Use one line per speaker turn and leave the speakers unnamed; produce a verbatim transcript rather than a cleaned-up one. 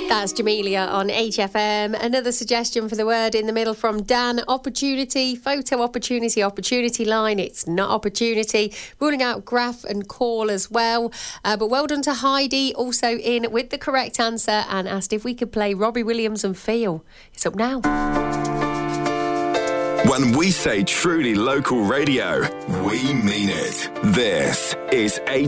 That's Jamelia on H F M. Another suggestion for the word in the middle from Dan. Opportunity, photo opportunity, opportunity line. It's not opportunity. Ruling out graph and call as well. Uh, but well done to Heidi, also in with the correct answer and asked if we could play Robbie Williams and Feel. It's up now.
When we say truly local radio, we mean it. This is